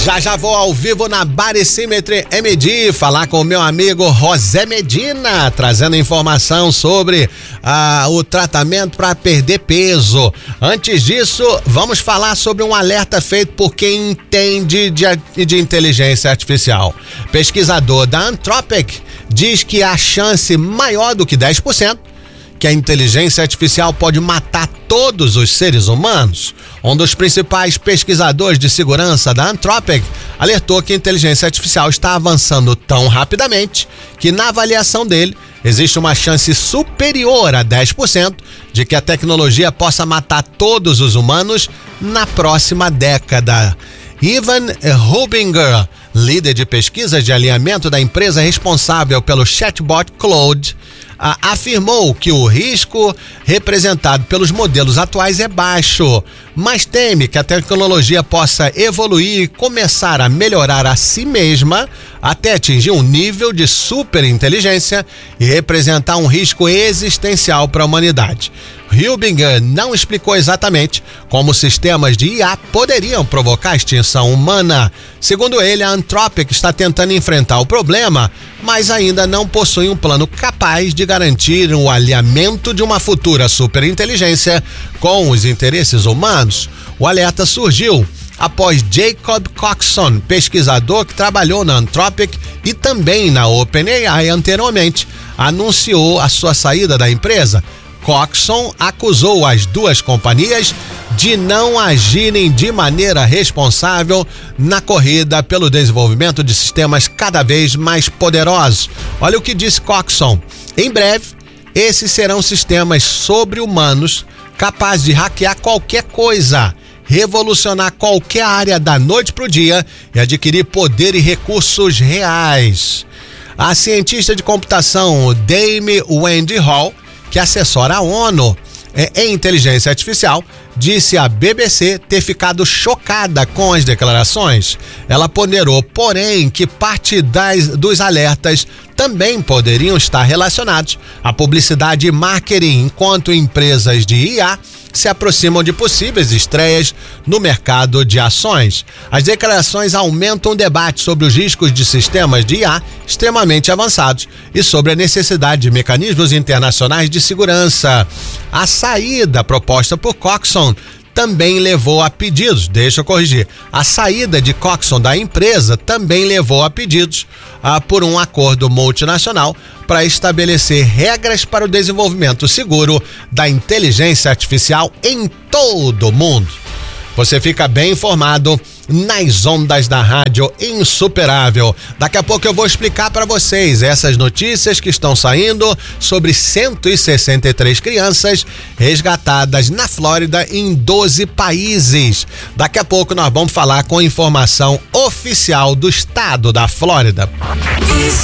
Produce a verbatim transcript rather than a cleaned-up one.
Já já vou ao vivo na Baricimetry M D falar com o meu amigo José Medina, trazendo informação sobre ah, o tratamento para perder peso. Antes disso, vamos falar sobre um alerta feito por quem entende de, de inteligência artificial. Pesquisador da Anthropic diz que há chance maior do que dez por cento que a inteligência artificial pode matar todos os seres humanos. Um dos principais pesquisadores de segurança da Anthropic alertou que a inteligência artificial está avançando tão rapidamente que, na avaliação dele, existe uma chance superior a dez por cento de que a tecnologia possa matar todos os humanos na próxima década. Ivan Hubinger, líder de pesquisas de alinhamento da empresa responsável pelo chatbot Claude, afirmou que o risco representado pelos modelos atuais é baixo, mas teme que a tecnologia possa evoluir e começar a melhorar a si mesma até atingir um nível de superinteligência e representar um risco existencial para a humanidade. Hubinger não explicou exatamente como sistemas de I A poderiam provocar a extinção humana. Segundo ele, a Anthropic está tentando enfrentar o problema, mas ainda não possui um plano capaz de garantir o alinhamento de uma futura superinteligência com os interesses humanos. O alerta surgiu após Jacob Coxon, pesquisador que trabalhou na Anthropic e também na OpenAI anteriormente, anunciou a sua saída da empresa. Coxon acusou as duas companhias de não agirem de maneira responsável na corrida pelo desenvolvimento de sistemas cada vez mais poderosos. Olha o que disse Coxon. Em breve, esses serão sistemas sobre-humanos capazes de hackear qualquer coisa, revolucionar qualquer área da noite para o dia e adquirir poder e recursos reais. A cientista de computação Dame Wendy Hall, que assessora a ONU em inteligência artificial, disse à B B C ter ficado chocada com as declarações. Ela ponderou, porém, que parte das, dos alertas também poderiam estar relacionados à publicidade e marketing, enquanto empresas de I A se aproximam de possíveis estreias no mercado de ações. As declarações aumentam o debate sobre os riscos de sistemas de I A extremamente avançados e sobre a necessidade de mecanismos internacionais de segurança. A saída proposta por Coxon também levou a pedidos, deixa eu corrigir, a saída de Coxon da empresa também levou a pedidos ah, por um acordo multinacional para estabelecer regras para o desenvolvimento seguro da inteligência artificial em todo o mundo. Você fica bem informado nas ondas da Rádio Insuperável. Daqui a pouco eu vou explicar para vocês essas notícias que estão saindo sobre cento e sessenta e três crianças resgatadas na Flórida em doze países. Daqui a pouco nós vamos falar com informação oficial do estado da Flórida.